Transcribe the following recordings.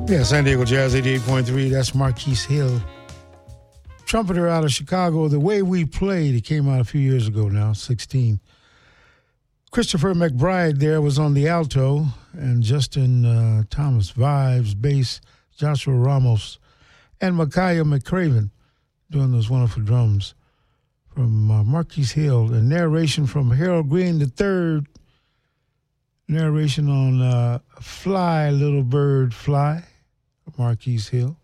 Yeah, San Diego Jazz 88.3. That's Marquise Hill. Trumpeter out of Chicago. The Way We Played. It came out a few years ago now, 16. Christopher McBride there was on the alto, and Justin Thomas vibes, bass, Joshua Ramos, and Micaiah McCraven doing those wonderful drums from Marquise Hill. And narration from Harold Green III. Narration on Fly, Little Bird, Fly, Marquise Hill.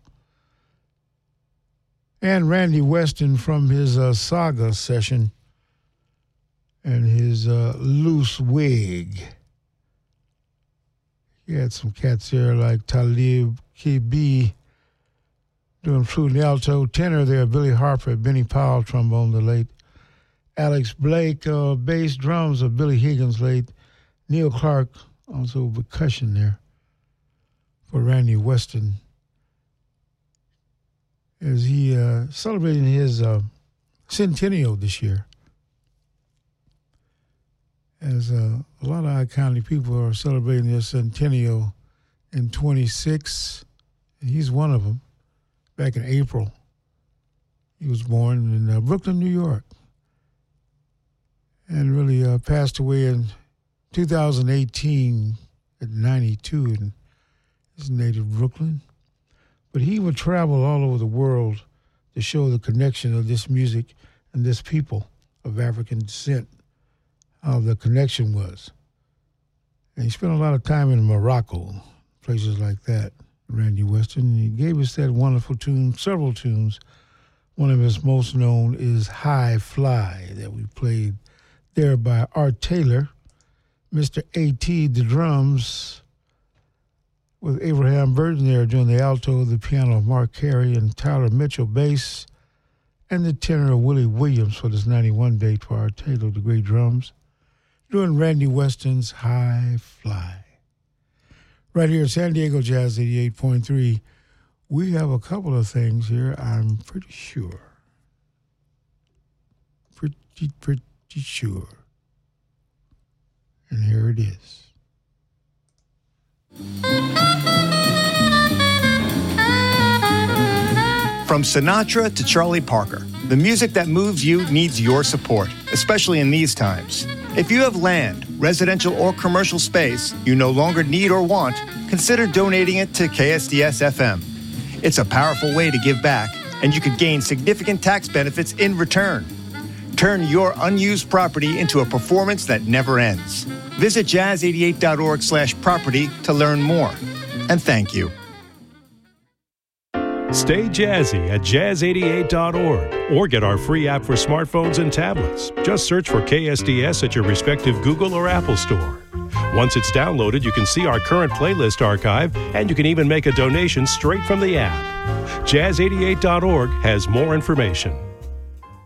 And Randy Weston from his Saga session and his Loose Wig. He had some cats there like Talib KB doing flute and alto. Tenor there, Billy Harper, Benny Powell, trombone, the late. Alex Blake, bass, drums of Billy Higgins, late. Neil Clark, also percussion there for Randy Weston, as he celebrating his centennial this year. As a lot of iconic people are celebrating their centennial in 26, and he's one of them. Back in April, he was born in Brooklyn, New York, and really passed away in 2018 at 92 in his native Brooklyn. But he would travel all over the world to show the connection of this music and this people of African descent, how the connection was. And he spent a lot of time in Morocco, places like that, Randy Weston. And he gave us that wonderful tune, several tunes. One of his most known is High Fly that we played there by Art Taylor. Mr. A.T., the drums, with Abraham Burton there doing the alto, the piano of Mark Carey, and Tyler Mitchell, bass, and the tenor of Willie Williams for this 91 date for Art Taylor, the great drums, doing Randy Weston's High Fly. Right here at San Diego Jazz 88.3, we have a couple of things here, I'm pretty sure. Pretty sure. And here it is. From Sinatra to Charlie Parker, the music that moves you needs your support, especially in these times. If you have land, residential or commercial space you no longer need or want, consider donating it to KSDS-FM. It's a powerful way to give back, and you could gain significant tax benefits in return. Turn your unused property into a performance that never ends. Visit jazz88.org/property to learn more. And thank you. Stay jazzy at jazz88.org or get our free app for smartphones and tablets. Just search for KSDS at your respective Google or Apple store. Once it's downloaded, you can see our current playlist archive, and you can even make a donation straight from the app. Jazz88.org has more information.